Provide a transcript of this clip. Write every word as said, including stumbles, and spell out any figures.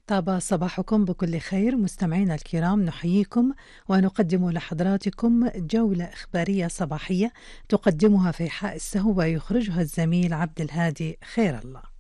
طاب صباحكم بكل خير مستمعينا الكرام، نحييكم ونقدم لحضراتكم جولة إخبارية صباحية تقدمها فيحاء السهو ويخرجها الزميل عبد الهادي خير الله.